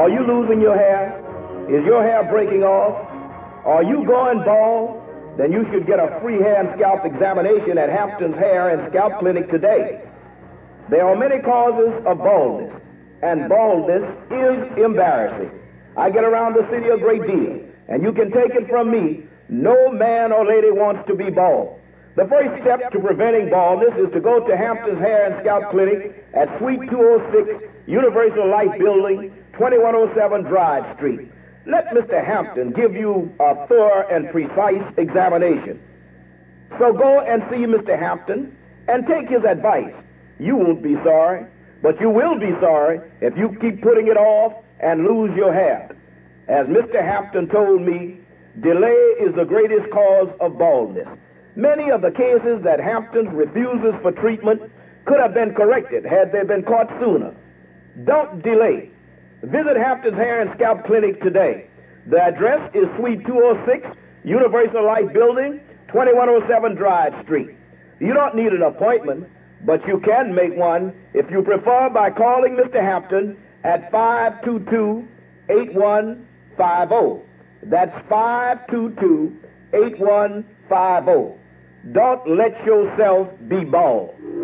Are you losing your hair? Is your hair breaking off? Are you going bald? Then you should get a free hair and scalp examination at Hampton's Hair and Scalp Clinic today. There are many causes of baldness, and baldness is embarrassing. I get around the city a great deal, and you can take it from me, no man or lady wants to be bald. The first step to preventing baldness is to go to Hampton's Hair and Scalp Clinic at Suite 206, Universal Life Building, 2107 Drive Street. Let Mr. Hampton give you a thorough and precise examination. So go and see Mr. Hampton and take his advice. You won't be sorry, but you will be sorry if you keep putting it off and lose your hair. As Mr. Hampton told me, delay is the greatest cause of baldness. Many of the cases that Hampton refuses for treatment could have been corrected had they been caught sooner. Don't delay. Visit Hampton's Hair and Scalp Clinic today. The address is Suite 206, Universal Life Building, 2107 Drive Street. You don't need an appointment, but you can make one if you prefer by calling Mr. Hampton at 522-8150. That's 522-8150. Don't let yourself be bald.